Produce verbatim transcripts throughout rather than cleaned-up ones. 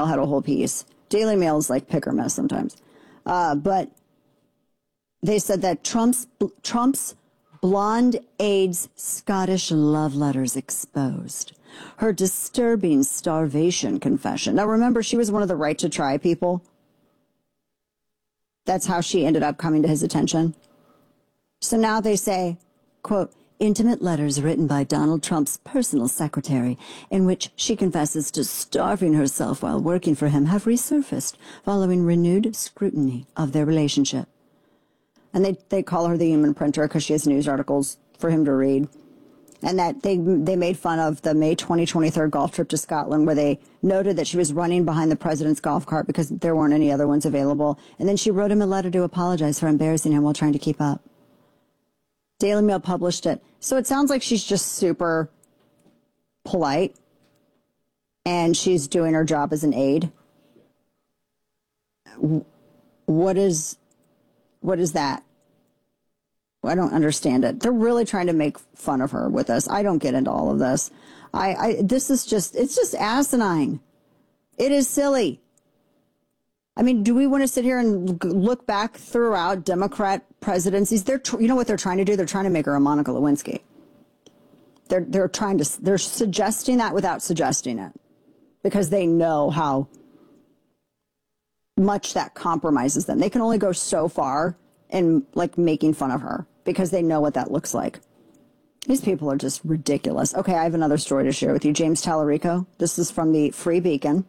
Mail had a whole piece. Daily Mail is like pick or miss sometimes. Uh, but they said that Trump's Trump's blonde aide's Scottish love letters exposed. Her disturbing starvation confession. Now, remember, she was one of the right to try people. That's how she ended up coming to his attention. So now they say, quote, intimate letters written by Donald Trump's personal secretary in which she confesses to starving herself while working for him have resurfaced following renewed scrutiny of their relationship. And they, they call her the human printer because she has news articles for him to read. And that they they made fun of the May twenty twenty-three golf trip to Scotland where they noted that she was running behind the president's golf cart because there weren't any other ones available. And then she wrote him a letter to apologize for embarrassing him while trying to keep up. Daily Mail published it. So it sounds like she's just super polite and she's doing her job as an aide. What is, what is that? I don't understand it. They're really trying to make fun of her with us. I don't get into all of this. I, I this is just, it's just asinine. It is silly. I mean, do we want to sit here and look back throughout Democrat presidencies? They're, you know what they're trying to do? They're trying to make her a Monica Lewinsky. They're, they're trying to, they're suggesting that without suggesting it because they know how much that compromises them. They can only go so far in like making fun of her because they know what that looks like. These people are just ridiculous. Okay, I have another story to share with you. James Tallarico. This is from the Free Beacon.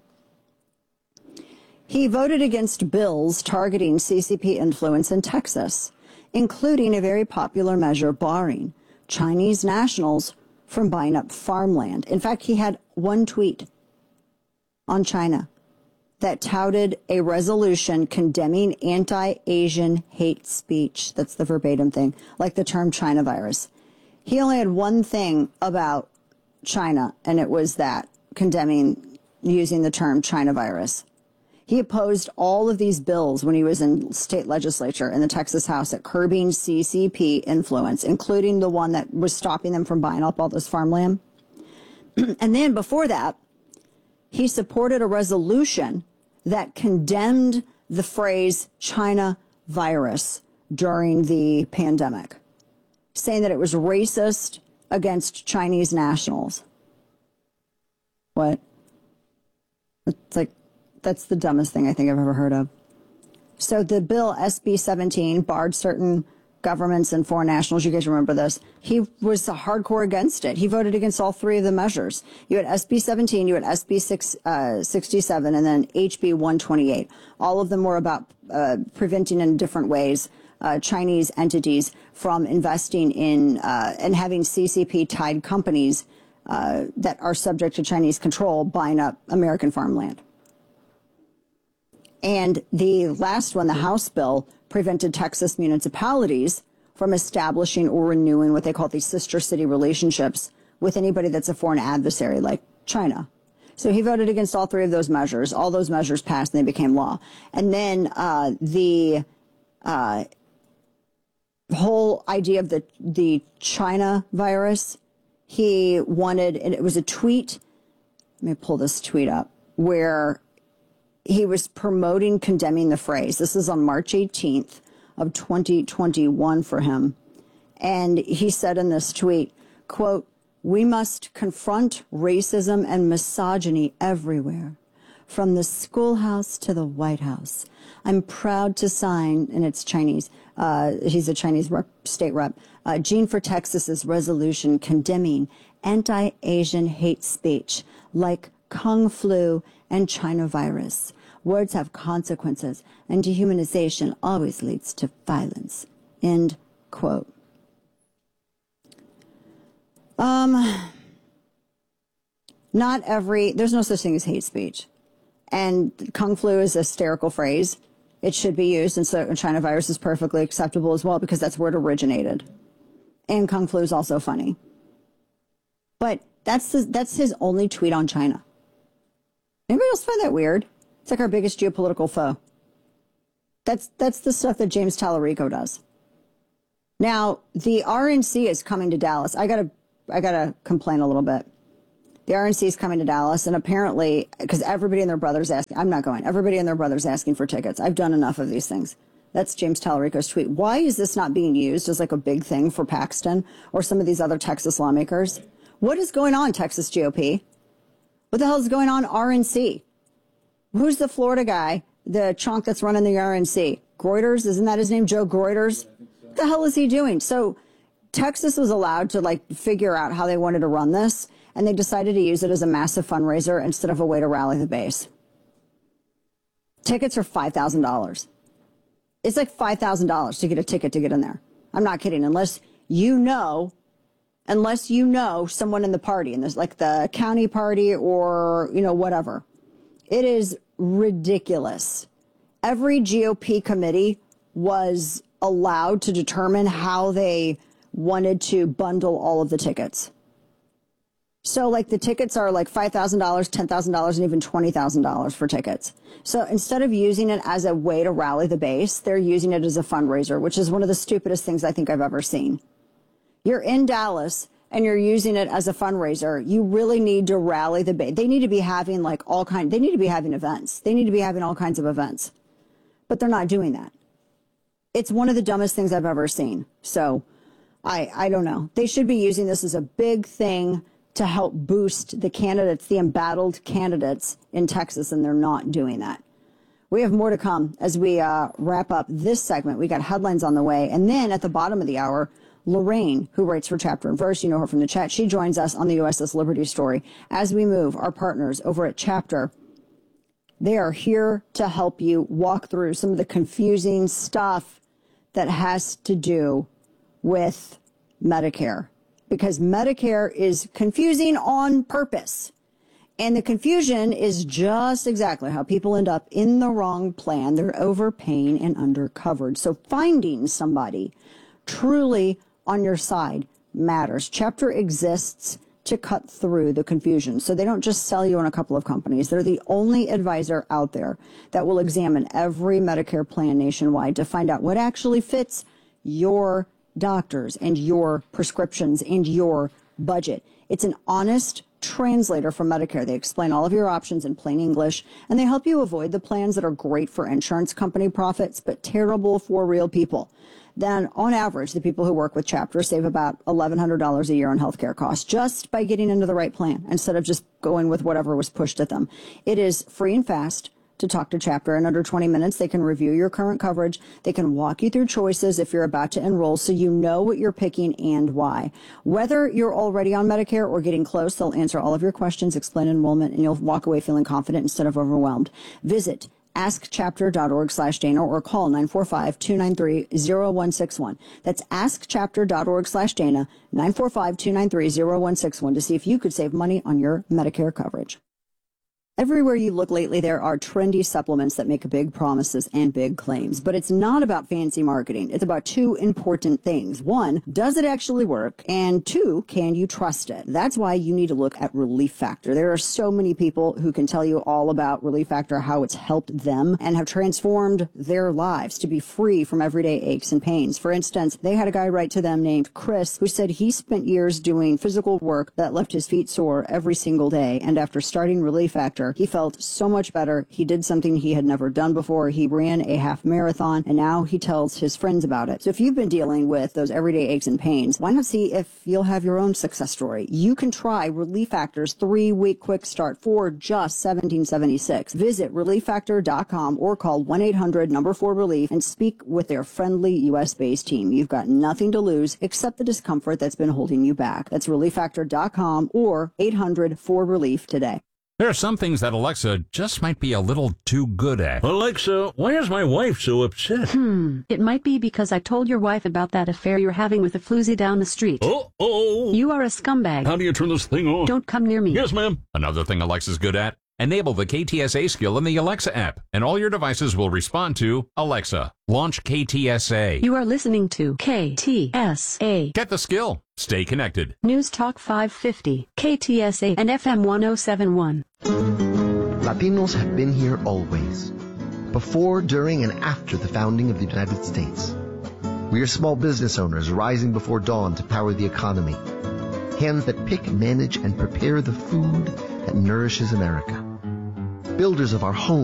He voted against bills targeting C C P influence in Texas, including a very popular measure barring Chinese nationals from buying up farmland. In fact, he had one tweet on China that touted a resolution condemning anti-Asian hate speech. That's the verbatim thing, like the term China virus. He only had one thing about China, and it was that, condemning using the term China virus. He opposed all of these bills when he was in state legislature in the Texas House at curbing C C P influence, including the one that was stopping them from buying up all this farmland. And then before that, he supported a resolution that condemned the phrase China virus during the pandemic, saying that it was racist against Chinese nationals. What? It's like, that's the dumbest thing I think I've ever heard of. So the bill S B seventeen barred certain governments and foreign nationals. You guys remember this. He was hardcore against it. He voted against all three of the measures. You had S B seventeen, you had S B sixty-seven, and then H B one twenty-eight. All of them were about uh, preventing in different ways uh, Chinese entities from investing in uh, and having C C P-tied companies uh, that are subject to Chinese control buying up American farmland. And the last one, the House bill, prevented Texas municipalities from establishing or renewing what they call these sister city relationships with anybody that's a foreign adversary like China. So he voted against all three of those measures. All those measures passed and they became law. And then uh, the uh, whole idea of the, the China virus, he wanted, and it was a tweet, let me pull this tweet up, where he was promoting condemning the phrase. This is on March eighteenth of twenty twenty-one for him. And he said in this tweet, quote, we must confront racism and misogyny everywhere, from the schoolhouse to the White House. I'm proud to sign, and it's Chinese, uh, he's a Chinese rep, state rep, uh, Gene for Texas's resolution condemning anti-Asian hate speech like Kung flu and China virus. Words have consequences, and dehumanization always leads to violence. End quote. Um, not every, there's no such thing as hate speech. And Kung flu is a hysterical phrase. It should be used, and so China virus is perfectly acceptable as well because that's where it originated. And Kung flu is also funny. But that's the, that's his only tweet on China. Anybody else find that weird? It's like our biggest geopolitical foe. That's that's the stuff that James Tallarico does. Now, the R N C is coming to Dallas. I gotta I gotta complain a little bit. The R N C is coming to Dallas, and apparently, because everybody and their brother's asking, I'm not going, everybody and their brother's asking for tickets. I've done enough of these things. That's James Tallarico's tweet. Why is this not being used as like a big thing for Paxton or some of these other Texas lawmakers? What is going on, Texas G O P? What the hell is going on, R N C? Who's the Florida guy, the chunk that's running the R N C? Groiters, isn't that his name? Joe Groiters? What the hell is he doing? So Texas was allowed to like figure out how they wanted to run this, and they decided to use it as a massive fundraiser instead of a way to rally the base. Tickets are five thousand dollars. It's like five thousand dollars to get a ticket to get in there. I'm not kidding. Unless you know, unless you know someone in the party, and there's like the county party or, you know, whatever. It is ridiculous. Every G O P committee was allowed to determine how they wanted to bundle all of the tickets. So like the tickets are like five thousand dollars, ten thousand dollars, and even twenty thousand dollars for tickets. So instead of using it as a way to rally the base, they're using it as a fundraiser, which is one of the stupidest things I think I've ever seen. You're in Dallas and you're using it as a fundraiser. You really need to rally the base. They need to be having like all kind, they need to be having events. They need to be having all kinds of events, but they're not doing that. It's one of the dumbest things I've ever seen. So I, I don't know. They should be using this as a big thing to help boost the candidates, the embattled candidates in Texas, and they're not doing that. We have more to come as we uh, wrap up this segment. We got headlines on the way. And then at the bottom of the hour, Lorraine, who writes for Chapter and Verse, you know her from the chat, she joins us on the U S S Liberty story. As we move, our partners over at Chapter, they are here to help you walk through some of the confusing stuff that has to do with Medicare. Because Medicare is confusing on purpose. And the confusion is just exactly how people end up in the wrong plan. They're overpaying and undercovered. So finding somebody truly on your side matters. Chapter exists to cut through the confusion. So they don't just sell you on a couple of companies. They're the only advisor out there that will examine every Medicare plan nationwide to find out what actually fits your doctors and your prescriptions and your budget. It's an honest translator from Medicare. They explain all of your options in plain English, and they help you avoid the plans that are great for insurance company profits, but terrible for real people. Then, on average, the people who work with Chapter save about eleven hundred dollars a year on healthcare costs just by getting into the right plan instead of just going with whatever was pushed at them. It is free and fast to talk to Chapter. In under twenty minutes, they can review your current coverage. They can walk you through choices if you're about to enroll so you know what you're picking and why. Whether you're already on Medicare or getting close, they'll answer all of your questions, explain enrollment, and you'll walk away feeling confident instead of overwhelmed. Visit askchapter.org slash Dana or call nine four five, two nine three, zero one six one. That's askchapter.org slash Dana, nine four five, two nine three, zero one six one to see if you could save money on your Medicare coverage. Everywhere you look lately, there are trendy supplements that make big promises and big claims. But it's not about fancy marketing. It's about two important things. One, does it actually work? And two, can you trust it? That's why you need to look at Relief Factor. There are so many people who can tell you all about Relief Factor, how it's helped them and have transformed their lives to be free from everyday aches and pains. For instance, they had a guy write to them named Chris who said he spent years doing physical work that left his feet sore every single day. And after starting Relief Factor, he felt so much better. He did something he had never done before. He ran a half marathon, and now he tells his friends about it. So if you've been dealing with those everyday aches and pains, why not see if you'll have your own success story? You can try Relief Factor's three-week quick start for just seventeen seventy-six. Visit relief factor dot com or call one eight hundred number four relief and speak with their friendly U S-based team. You've got nothing to lose except the discomfort that's been holding you back. That's relief factor dot com or eight hundred four relief today. There are some things that Alexa just might be a little too good at. Alexa, why is my wife so upset? Hmm, it might be because I told your wife about that affair you're having with a floozy down the street. Uh-oh. You are a scumbag. How do you turn this thing on? Don't come near me. Yes, ma'am. Another thing Alexa's good at? Enable the K T S A skill in the Alexa app, and all your devices will respond to Alexa. Launch K T S A. You are listening to K T S A. Get the skill. Stay connected. News Talk five fifty, K T S A and F M one oh seven point one. Latinos have been here always, before, during, and after the founding of the United States. We are small business owners rising before dawn to power the economy. hands that pick, manage, and prepare the food that nourishes America. Builders of our home